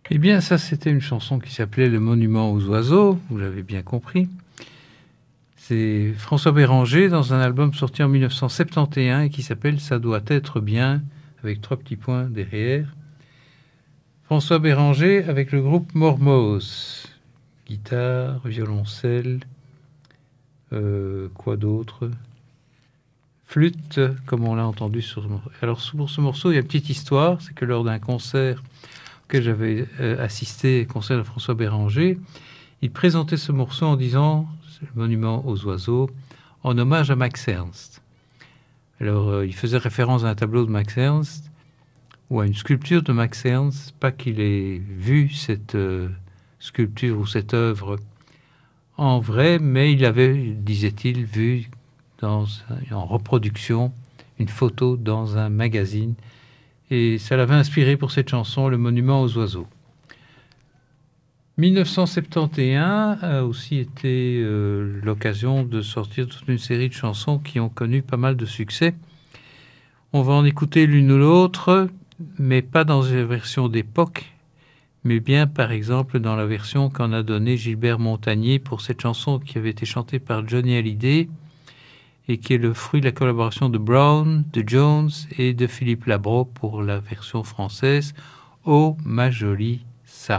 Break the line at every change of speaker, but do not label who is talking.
Eh bien, ça, c'était une chanson qui s'appelait Le Monument aux oiseaux, vous l'avez bien compris. C'est François Béranger dans un album sorti en 1971 et qui s'appelle Ça doit être bien, avec 3 petits points derrière. François Béranger avec le groupe Mormos. Guitare, violoncelle, quoi d'autre? Flûte, comme on l'a entendu sur ce morceau. Alors, pour ce morceau, il y a une petite histoire, c'est que lors d'un concert auquel j'avais assisté, concert de François Béranger, il présentait ce morceau en disant, c'est le monument aux oiseaux, en hommage à Max Ernst. Alors, il faisait référence à un tableau de Max Ernst, ou à une sculpture de Max Ernst, pas qu'il ait vu cette sculpture ou cette œuvre en vrai, mais il avait, disait-il, vu en reproduction une photo dans un magazine, et ça l'avait inspiré pour cette chanson, Le Monument aux oiseaux. 1971 a aussi été l'occasion de sortir toute une série de chansons qui ont connu pas mal de succès. On va en écouter l'une ou l'autre, mais pas dans une version d'époque, mais bien par exemple dans la version qu'en a donnée Gilbert Montagné pour cette chanson qui avait été chantée par Johnny Hallyday et qui est le fruit de la collaboration de Brown, de Jones et de Philippe Labro pour la version française « Oh ma jolie Sarah ».